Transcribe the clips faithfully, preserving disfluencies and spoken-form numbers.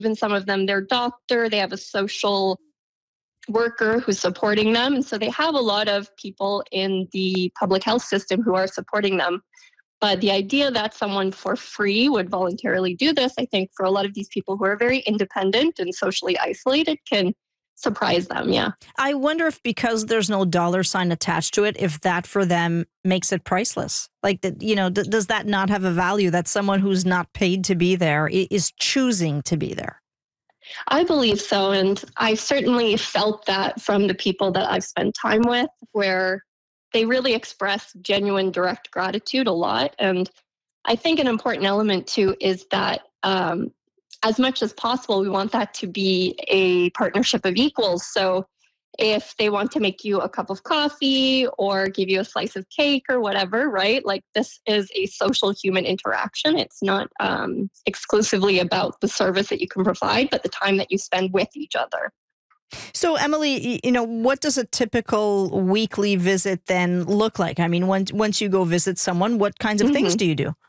even some of them, their doctor, they have a social worker who's supporting them. And so they have a lot of people in the public health system who are supporting them. But the idea that someone for free would voluntarily do this, I think for a lot of these people who are very independent and socially isolated can surprise them. Yeah. I wonder if because there's no dollar sign attached to it, if that for them makes it priceless. Like, that, you know, d- does that not have a value that someone who's not paid to be there i- is choosing to be there? I believe so. And I've certainly felt that from the people that I've spent time with, where they really express genuine, direct gratitude a lot. And I think an important element too is that um, as much as possible, we want that to be a partnership of equals. So if they want to make you a cup of coffee or give you a slice of cake or whatever, right? Like, this is a social human interaction. It's not um, exclusively about the service that you can provide, but the time that you spend with each other. So, Emily, you know, what does a typical weekly visit then look like? I mean, once once you go visit someone, what kinds of mm-hmm. things do you do?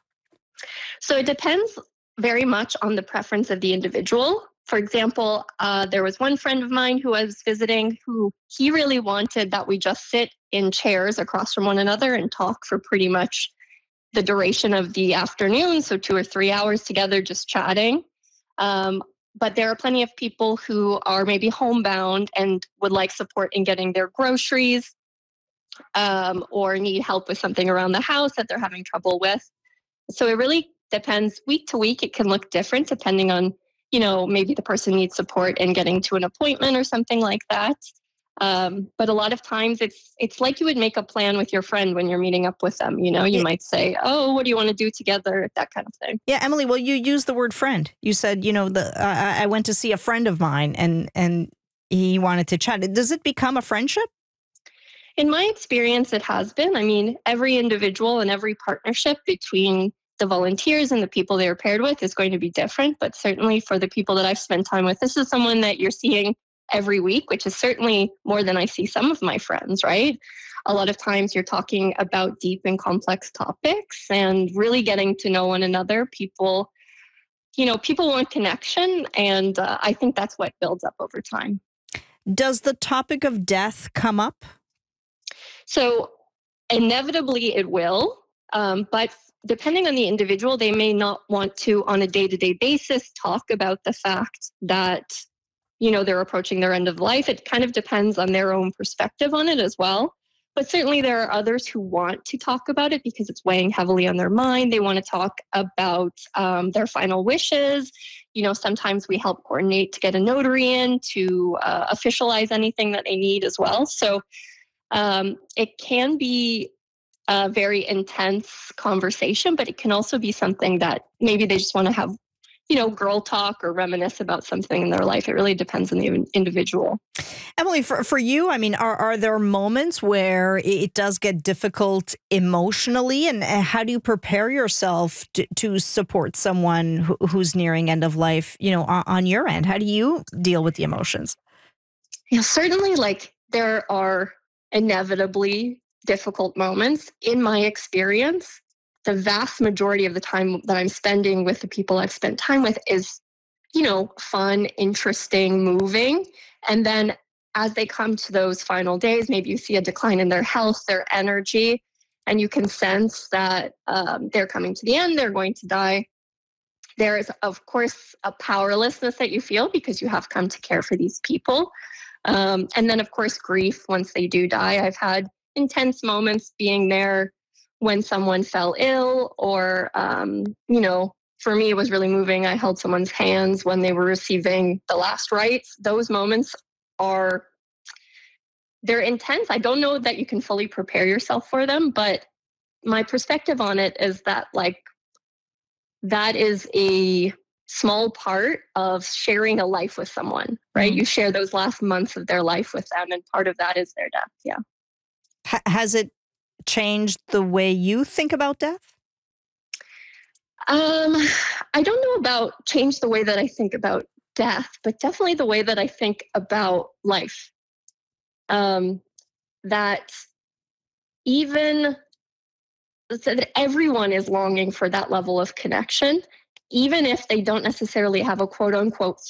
So it depends very much on the preference of the individual. For example, uh, there was one friend of mine who I was visiting who he really wanted that we just sit in chairs across from one another and talk for pretty much the duration of the afternoon. So two or three hours together, just chatting. Um, but there are plenty of people who are maybe homebound and would like support in getting their groceries um, or need help with something around the house that they're having trouble with. So it really depends week to week. It can look different depending on, you know, maybe the person needs support in getting to an appointment or something like that. Um, but a lot of times it's it's like you would make a plan with your friend when you're meeting up with them. You know, you yeah. might say, oh, what do you want to do together? That kind of thing. Yeah, Emily, well, you used the word friend. You said, you know, the uh, I went to see a friend of mine and and he wanted to chat. Does it become a friendship? In my experience, it has been. I mean, every individual and every partnership between the volunteers and the people they are paired with is going to be different. But certainly for the people that I've spent time with, this is someone that you're seeing every week, which is certainly more than I see some of my friends, right? A lot of times you're talking about deep and complex topics and really getting to know one another. People, you know, people want connection. And uh, I think that's what builds up over time. Does the topic of death come up? So inevitably it will, um, but depending on the individual, they may not want to, on a day-to-day basis, talk about the fact that, you know, they're approaching their end of life. It kind of depends on their own perspective on it as well. But certainly there are others who want to talk about it because it's weighing heavily on their mind. They want to talk about um, their final wishes. You know, sometimes we help coordinate to get a notary in to uh, officialize anything that they need as well. So um, it can be a very intense conversation, but it can also be something that maybe they just want to have, you know, girl talk or reminisce about something in their life. It really depends on the individual. Emily, for, for you, I mean, are, are there moments where it does get difficult emotionally? And how do you prepare yourself to, to support someone who, who's nearing end of life, you know, on, on your end? How do you deal with the emotions? Yeah, certainly, like, there are inevitably difficult moments. In my experience, the vast majority of the time that I'm spending with the people I've spent time with is, you know, fun, interesting, moving. And then as they come to those final days, maybe you see a decline in their health, their energy, and you can sense that um, they're coming to the end, they're going to die. There is, of course, a powerlessness that you feel because you have come to care for these people. Um, and then, of course, grief once they do die. I've had intense moments being there when someone fell ill or, um, you know, for me, it was really moving. I held someone's hands when they were receiving the last rites. Those moments are, they're intense. I don't know that you can fully prepare yourself for them, but my perspective on it is that, like, that is a small part of sharing a life with someone, right? Mm. You share those last months of their life with them, and part of that is their death. Yeah. H- has it changed the way you think about death? Um, I don't know about change the way that I think about death, but definitely the way that I think about life. Um, that even so that everyone is longing for that level of connection, even if they don't necessarily have a quote unquote